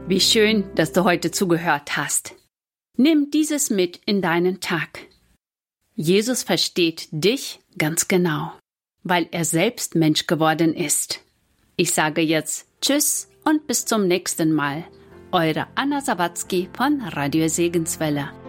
Wie schön, dass du heute zugehört hast. Nimm dieses mit in deinen Tag. Jesus versteht dich ganz genau, weil er selbst Mensch geworden ist. Ich sage jetzt Tschüss und bis zum nächsten Mal. Eure Anna Sawatzki von Radio Segenswelle.